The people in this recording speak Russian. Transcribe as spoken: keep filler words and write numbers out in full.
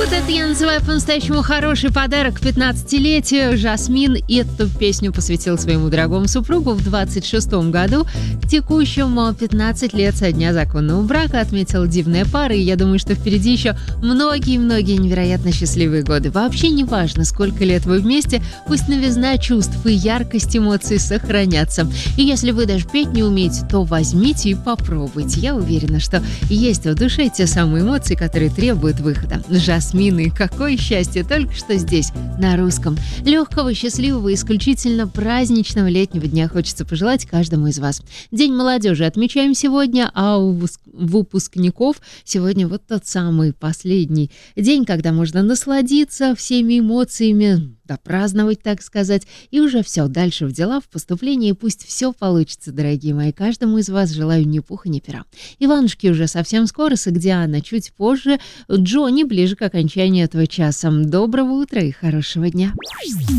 Вот это я называю по-настоящему хороший подарок к пятнадцатилетию. Жасмин эту песню посвятил своему дорогому супругу в двадцать шестом году. К текущему пятнадцать лет со дня законного брака отметила дивная пара, и я думаю, что впереди еще многие-многие невероятно счастливые годы. Вообще не важно, сколько лет вы вместе, пусть новизна чувств и яркость эмоций сохранятся. И если вы даже петь не умеете, то возьмите и попробуйте. Я уверена, что есть в душе те самые эмоции, которые требуют выхода. Жасмин, и какое счастье только что здесь, на русском. Легкого, счастливого, исключительно праздничного летнего дня хочется пожелать каждому из вас. День молодежи отмечаем сегодня, а у выпускников сегодня вот тот самый последний день, когда можно насладиться всеми эмоциями, допраздновать, так сказать, и уже все, дальше в дела, в поступлении, пусть все получится, дорогие мои. Каждому из вас желаю ни пуха, ни пера. Иванушки уже совсем скоро, Сагдиана чуть позже, Джонни ближе к окончанию этого часа. Доброго утра и хорошего дня.